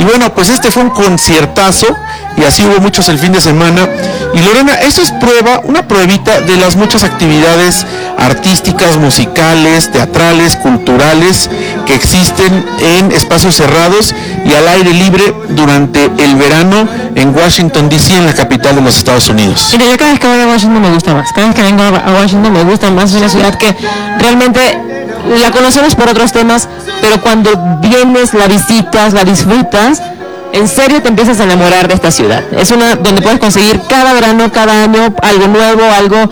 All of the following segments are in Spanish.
Y bueno, pues este fue un conciertazo, y así hubo muchos el fin de semana. Y Lorena, eso es una pruebita de las muchas actividades artísticas, musicales, teatrales, culturales que existen en espacios cerrados y al aire libre durante el verano en Washington, D.C., en la capital de los Estados Unidos. Mira, yo cada vez que voy a Washington me gusta más. Cada vez que vengo a Washington me gusta más. Es una ciudad que realmente la conocemos por otros temas, pero cuando vienes, la visitas, la disfrutas, en serio te empiezas a enamorar de esta ciudad. Es una donde puedes conseguir cada verano, cada año, algo nuevo, algo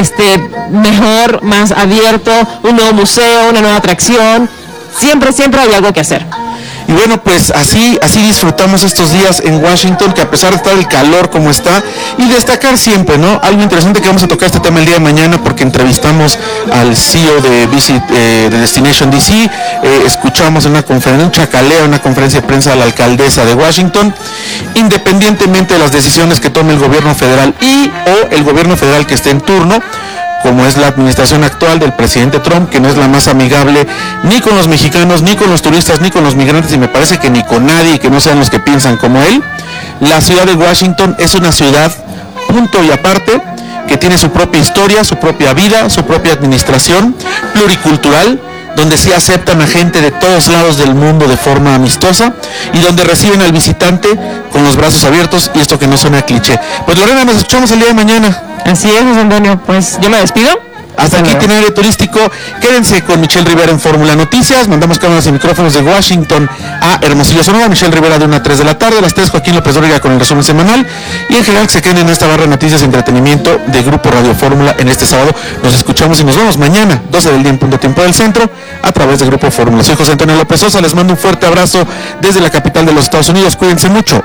mejor, más abierto, un nuevo museo, una nueva atracción. Siempre hay algo que hacer. Y bueno, pues así disfrutamos estos días en Washington, que a pesar de estar el calor como está, y destacar siempre, ¿no? Algo interesante que vamos a tocar este tema el día de mañana, porque entrevistamos al CEO de Destination DC, escuchamos en un chacaleo, una conferencia de prensa a la alcaldesa de Washington. Independientemente de las decisiones que tome el gobierno federal o el gobierno federal que esté en turno, como es la administración actual del presidente Trump, que no es la más amigable ni con los mexicanos, ni con los turistas, ni con los migrantes, y me parece que ni con nadie que no sean los que piensan como él. La ciudad de Washington es una ciudad, punto y aparte, que tiene su propia historia, su propia vida, su propia administración pluricultural, donde sí aceptan a gente de todos lados del mundo de forma amistosa y donde reciben al visitante con los brazos abiertos, y esto que no suena cliché. Pues Lorena, nos escuchamos el día de mañana. Así es, José Antonio, pues yo me despido. Hasta aquí Itinerario Turístico. Quédense con Michelle Rivera en Fórmula Noticias. Mandamos cámaras y micrófonos de Washington a Hermosillo, Sonora. Michelle Rivera de 1 a 3 de la tarde. A las 3, Joaquín López Dóriga con el resumen semanal. Y en general que se queden en esta barra de noticias y entretenimiento de Grupo Radio Fórmula en este sábado. Nos escuchamos y nos vemos mañana, 12 del día en punto tiempo del centro, a través de Grupo Fórmula. Soy José Antonio López Sosa. Les mando un fuerte abrazo desde la capital de los Estados Unidos. Cuídense mucho.